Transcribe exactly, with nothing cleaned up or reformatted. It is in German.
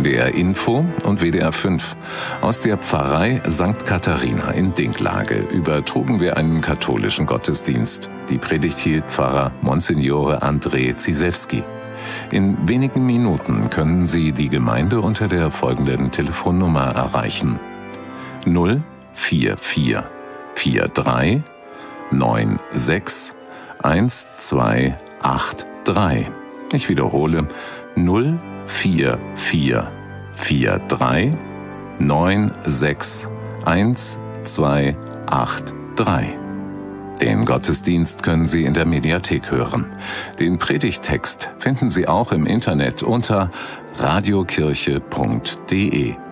N D R Info und W D R fünf. Aus der Pfarrei Sankt Katharina in Dinklage übertrugen wir einen katholischen Gottesdienst. Die Predigt hielt Pfarrer Monsignore André Zizewski. In wenigen Minuten können Sie die Gemeinde unter der folgenden Telefonnummer erreichen: null vier vier vier drei neun sechs eins zwei acht drei. Ich wiederhole: null vier vier vier drei neun sechs eins zwei acht drei. Den Gottesdienst können Sie in der Mediathek hören. Den Predigttext finden Sie auch im Internet unter radiokirche punkt de.